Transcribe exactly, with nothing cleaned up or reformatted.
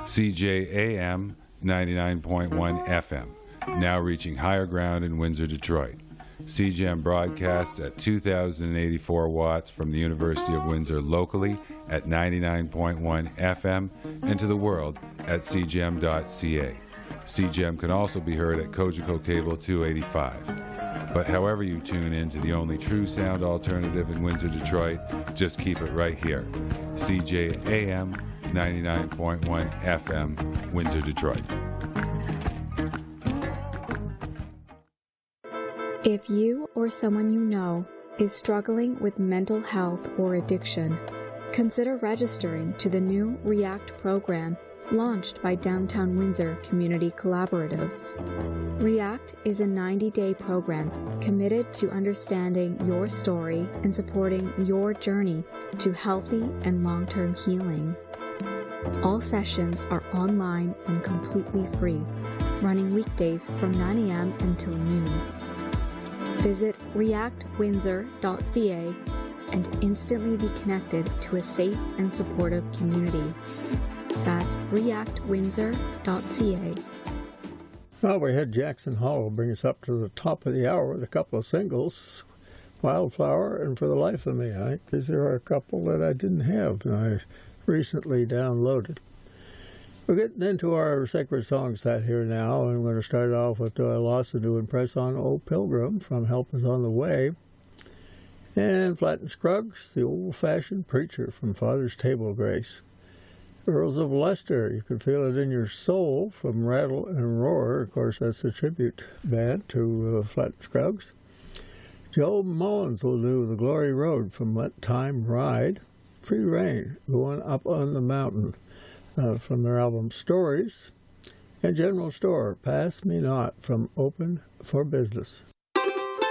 C J A M ninety-nine point one F M, now reaching higher ground in Windsor, Detroit. C G M broadcasts at two thousand eighty-four watts from the University of Windsor locally at ninety-nine point one F M and to the world at c g m dot c a. C G M can also be heard at Cogeco Cable two eighty-five. But however you tune in to the only true sound alternative in Windsor, Detroit, just keep it right here. C J A M ninety-nine point one F M, Windsor, Detroit. If you or someone you know is struggling with mental health or addiction, consider registering to the new REACT program launched by Downtown Windsor Community Collaborative. REACT is a ninety-day program committed to understanding your story and supporting your journey to healthy and long-term healing. All sessions are online and completely free, running weekdays from nine a m until noon. Visit react windsor dot c a and instantly be connected to a safe and supportive community. That's react windsor dot c a. Well, we had Jackson Hollow bring us up to the top of the hour with a couple of singles, Wildflower and For the Life of Me. I, these are a couple that I didn't have, and I recently downloaded. We're getting into our sacred songs that here now, and I'm going to start off with Doyle Lawson doing Press On, Old Pilgrim from Help Is on the Way, and Flatt and Scruggs, The Old-Fashioned Preacher from Father's Table Grace. Earls of Leicester, You Can Feel It in Your Soul from Rattle and Roar. Of course, that's the tribute band to uh, Flatt and Scruggs. Joe Mullins will do The Glory Road from Let Time Ride. Free Rein, Going Up on the Mountain uh, from their album Stories. And General Store, Pass Me Not from Open for Business.